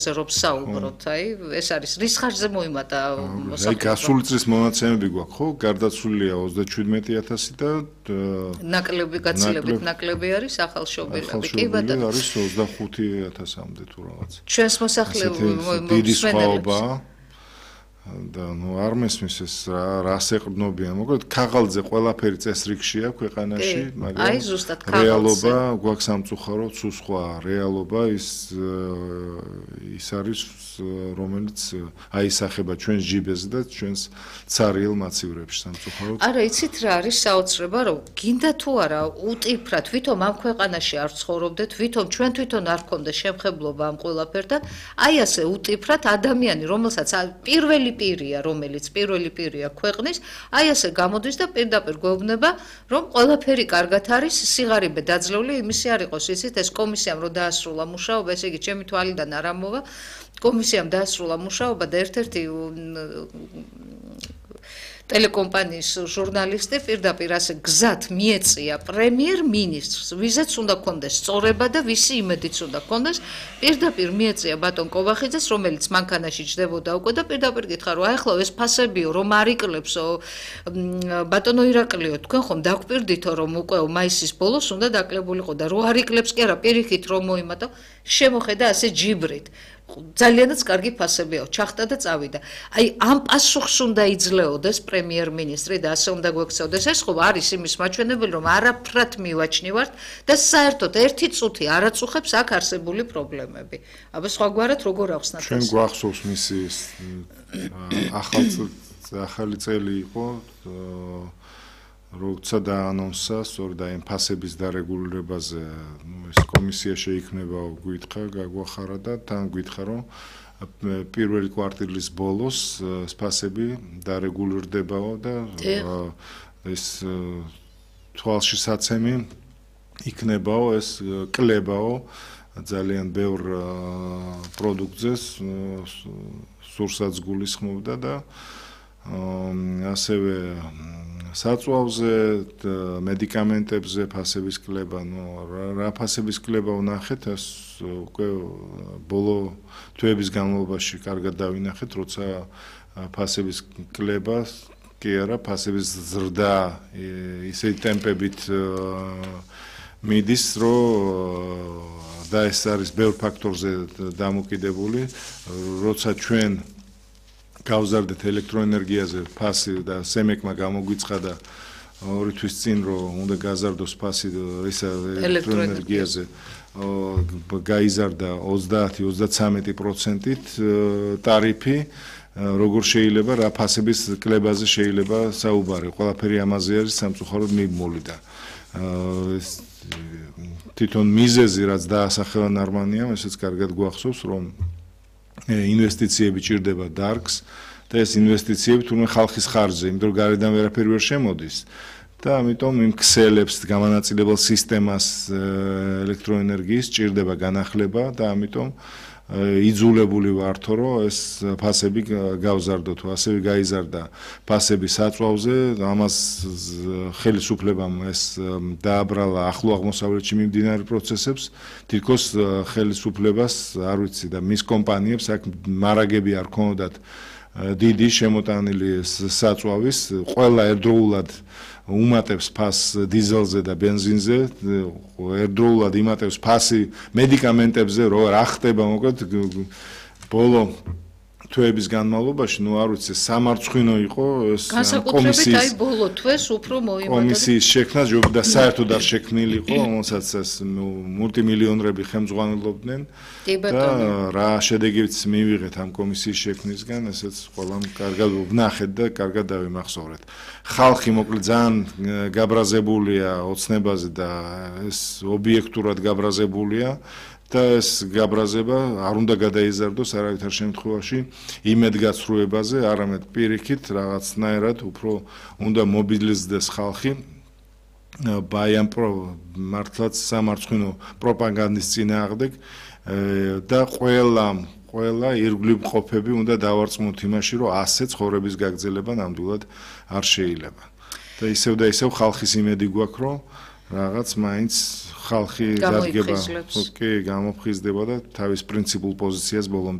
რობს საუბრობთ, აი, ეს არის რის ხარჯზე მოიმატა მოსახლეობა. აი, გასული წლის მონაცემები გვაქვს, ხო? გარდაცვლილია 37,000 და ნაკლები გაცილებით ნაკლები არის ახალშობილები. კი ბატონო, არის 25,000-მდე თუ რაღაც. ჩვენს მოსახლეობა დიდი სხვაობა და არ მესმის ეს რას ეყრდნობიან. მოკლედ, ქაღალდზე ყველაფერი წესრიგშია ქვეყანაში, მაგრამ აი, ზუსტად რეალობა გვაქვს სამწუხაროდ სულ სხვა. რეალობა ის არის, რომელიც აისახება ჩვენს ჯიბეს და ჩვენს ცარიელ მაცივრებში სამწუხაროდ. არა, იცით რა არის საოცრება, რომ გინდა თუ არა უტიფრად, თვითონ ამ ქვეყანაში არ ცხოვრობდეთ, ჩვენ თვითონ არ გქონდა შემხებლობა ამ ყველაფერთან, აი ასე უტიფრად ადამიანი, რომელსაც პირველი პირია ქვეყნის, აი ასე გამოდის და პირდაპირ გვეუბნება, რომ ყველაფერი კარგად არის, სიღარიბე დაძლეული, იმისი არ იყოს, იცით, ეს კომისიამ რო დაასრულა მუშაობა, ესე იგი, ჩემი თვალიდან არ ამოვა, კომისიამ დაასრულა მუშაობა და ერთ-ერთი ტელეკომპანიის ჟურნალისტი პირდაპირ ასე გზად მიეწია პრემიერ-მინისტრს, ვიზაც უნდა კონდეს სწორება და ვისი იმედიც უნდა კონდეს, პირდაპირ მიეწია ბატონ კოვახიძეს, რომელიც მანქანაში ჯდებოდა უკვე და პირდაპირ გითხრა, რომ ახლა ეს ფასებიო, რომ არ იკლებსო ბატონო ირაკლიო, თქვენ ხომ დაგვპირდითო, რომ უკვე მაისის ბოლოს უნდა დაკლებულიყო და რო არ იკლებს კი არა, პირიქით რომ მოიმატო, შემოხედა ასე ჯიბრით. ძალიანაც კარგი ფასებიაო, ჩახტა და წავიდა. აი, ამ პასუხს უნდა იძლეოდეს პრემიერ-მინისტრი და ასე უნდა გვექცეოდეს. ეს ხო არის იმის მაჩვენებელი, რომ არაფრად მივაჩნივართ და საერთოდ ერთი წუთი არ აწუხებს აქ არსებული პრობლემები. აბა სხვაგვარად როგორ ახსნათ ეს? ჩვენ გვახსოვს მისი ახალი წელი იყო, როცა დაანონსა სწორედ აი ფასების დარეგულირებაზე ეს კომისია შეიქმნება გვითხრა გაგვახარა და თან გვითხრა რომ პირველი კვარტალის ბოლოს ფასები დარეგულირდებაო და ეს თვალში საცემი იქნებაო ეს კლებაო ძალიან ბევრ პროდუქტზე სურსაც გულისხმობდა და ასევე საწვავზე, მედიკამენტებზე ფასების კლება, რა ფასების კლება ვნახეთ, ეს უკვე ბოლო თვეების განმავლობაში კარგად დავინახეთ, როცა ფასების კლება, კი არა, ფასების ზრდა ისეთი ტემპებით მიდის, რომ და ეს არის ბევრ ფაქტორზე დამოკიდებული, როცა ჩვენ გავზარდეთ ელექტროენერგიაზე ფასი და სემეკმა გამოგვიცხადა 2 თვის წინ რომ უნდა გაზარდოს ფასი ელექტროენერგიაზე გაიზარდა 30-33%-ით ტარიფი როგორ შეიძლება რა ფასების კლებაზე შეიძლება საუბარი ყველაფერი ამაზე არის სამწუხაროდ მიბმული და თვითონ მიზეზი რაც დაასახელა ნარმანიამ ესეც კარგად გვახსოვს რომ ინვესტიციები ჭირდება დარგს და ეს ინვესტიციები თუნდაც ხალხის ხარჯზე, იმიტომ რომ გარედან ვერაფერი ვერ შემოდის და ამიტომ იმ ქსელებს გამანაწილებელ სისტემას ელექტროენერგიის ჭირდება განახლება და ამიტომ იძულებული ვართო რომ ეს ფასები გავზარდოთ, ასევე გაიზარდა ფასები საწვავზე, ამას ხელისუფლებამ ეს დააბრალა ახლო აღმოსავლეთში მიმდინარე პროცესებს, თითქოს ხელისუფლებას არ ვიცი და მის კომპანიებს აქ მარაგები არ ქონოდათ დიდი შემოტანილი საწვავის, ყველა ერთდროულად უმატებს ფასს დიზელზე და ბენზინზე, ერთდროულად იმატებს ფასი მედიკამენტებზე, რა ხდება, მოკლედ ბოლო თვეების განმავლობაში, არ ვიცი, სამარცხვინო იყო ეს განსაკუთრებით აი ბოლო თვეს უფრო მოიმატა კომისიის შექმნა ჯობდა საერთოდ არ შექმნილიყო, რომელსაც ეს მულტიმილიონრები ხელმძღვანელობდნენ და რა შედეგიც მივიღეთ ამ კომისიის შექმნისგან, ესეც ყველამ კარგად ვნახეთ და კარგად დავიმახსოვრეთ. ხალხი მოკლედ ძალიან გაბრაზებულია ოცნებაზე და ეს ობიექტურად გაბრაზებულია და ეს გაბრაზება არ უნდა გადაიზარდოს არავითარ შემთხვევაში იმედგაცრუებაზე, არამედ პირიქით რაღაცნაირად უფრო უნდა მობილიზდეს ხალხი ბაიამ მართლაც სამარცხვინო პროპაგანდის წინააღმდეგ და ყველა ირგვლივ მყოფები უნდა დავარწმუნოთ იმაში, რომ ასე ცხოვრების გაგრძელება ნამდვილად არ შეიძლება. და ისევ ხალხის იმედი გვაქვს, რომ რაღაც მაინც ხალხი დადგება, გამოიფხიზლებს. კი, გამოფხიზდება და თავის პრინციპულ პოზიციას ბოლომდე